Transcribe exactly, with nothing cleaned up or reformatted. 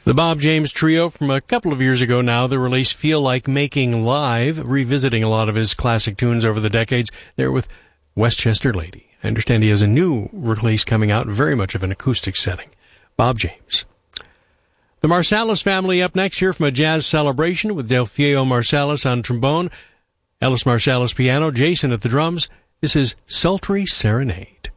The Bob James Trio from a couple of years ago now, the release Feel Like Making Live, revisiting a lot of his classic tunes over the decades. There with Westchester Lady. I understand he has a new release coming out, very much of an acoustic setting. Bob James. The Marsalis family up next here from a jazz celebration with Delfio Marsalis on trombone, Ellis Marsalis piano, Jason at the drums. This is Sultry Serenade.